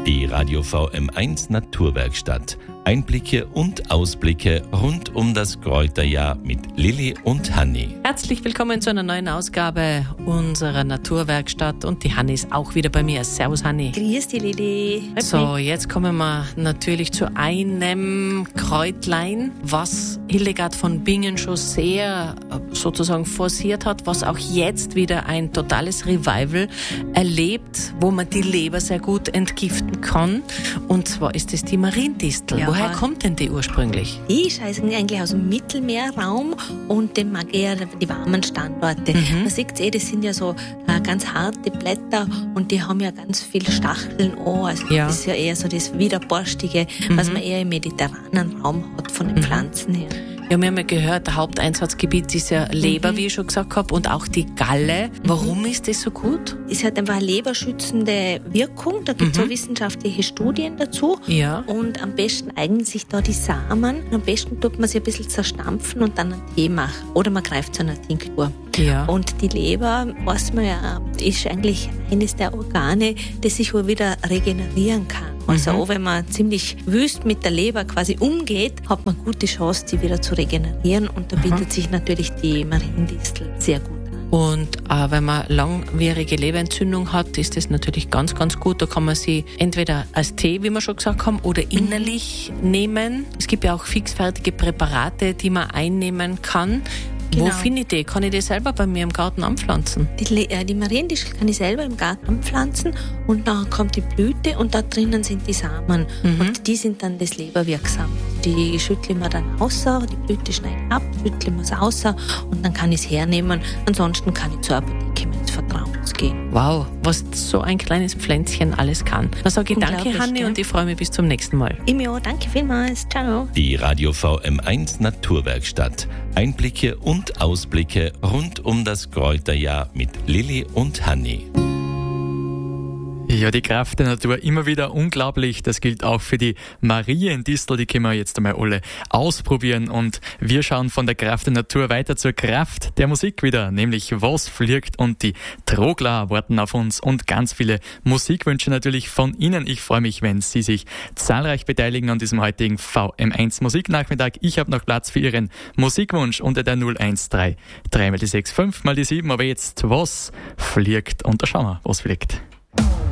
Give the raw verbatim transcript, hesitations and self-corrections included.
Die Radio V M eins Naturwerkstatt. Einblicke und Ausblicke rund um das Kräuterjahr mit Lilly und Hanni. Herzlich willkommen zu einer neuen Ausgabe unserer Naturwerkstatt und die Hanni ist auch wieder bei mir. Servus Hanni. Grüß dich Lilly. So, jetzt kommen wir natürlich zu einem Kräutlein, was Hildegard von Bingen schon sehr sozusagen forciert hat, was auch jetzt wieder ein totales Revival erlebt, wo man die Leber sehr gut entgiften kann. Und zwar ist es die Mariendistel. Ja. Woher kommt denn die ursprünglich? Die ist eigentlich aus dem Mittelmeerraum und den mag eher die warmen Standorte. Mhm. Man sieht eh, das sind ja so äh, ganz harte Blätter und die haben ja ganz viele Stacheln an. Also Ja. das ist ja eher so das Widerborstige, Mhm. was man eher im mediterranen Raum hat von den Mhm. Pflanzen her. Ja, wir haben ja gehört, der Haupteinsatzgebiet ist ja Leber, Mhm. wie ich schon gesagt habe, und auch die Galle. Warum ist das so gut? Es hat einfach eine leberschützende Wirkung, da gibt es Mhm. auch wissenschaftliche Studien dazu. Ja. Und am besten eignen sich da die Samen. Am besten tut man sie ein bisschen zerstampfen und dann einen Tee machen. Oder man greift zu einer Tinktur. Ja. Und die Leber, weiß man ja, ist eigentlich eines der Organe, das sich auch wieder regenerieren kann. Also Mhm. auch wenn man ziemlich wüst mit der Leber quasi umgeht, hat man gute Chance, die wieder zu regenerieren. Und da Aha. bietet sich natürlich die Mariendistel sehr gut an. Und äh, wenn man langwierige Leberentzündung hat, ist das natürlich ganz, ganz gut. Da kann man sie entweder als Tee, wie wir schon gesagt haben, oder innerlich nehmen. Es gibt ja auch fixfertige Präparate, die man einnehmen kann. Wo Genau. finde ich die? Kann ich die selber bei mir im Garten anpflanzen? Die, Le- äh, die Mariendistel kann ich selber im Garten anpflanzen und dann kommt die Blüte und da drinnen sind die Samen Mhm. und die sind dann das leberwirksam. Die schütteln wir dann außer, die Blüte schneiden ab, schütteln wir es außer und dann kann ich es hernehmen. Ansonsten kann ich zur Apotheke meines Vertrauens gehen. Wow, was so ein kleines Pflänzchen alles kann. Dann sage ich danke, Unglaublich, Hanni, gell? und ich freue mich bis zum nächsten Mal. Im Jahr, danke vielmals. Ciao. Die Radio V M eins Naturwerkstatt. Einblicke und Ausblicke rund um das Kräuterjahr mit Lilly und Hanni. Ja, die Kraft der Natur immer wieder unglaublich. Das gilt auch für die Mariendistel. Die können wir jetzt einmal alle ausprobieren. Und wir schauen von der Kraft der Natur weiter zur Kraft der Musik wieder. Nämlich Was fliegt, und die Trogler warten auf uns und ganz viele Musikwünsche natürlich von Ihnen. Ich freue mich, wenn Sie sich zahlreich beteiligen an diesem heutigen V M eins Musiknachmittag. Ich habe noch Platz für Ihren Musikwunsch unter der null eins drei drei mal die sechs, fünf mal die sieben. Aber jetzt Was fliegt, und da schauen wir, was fliegt.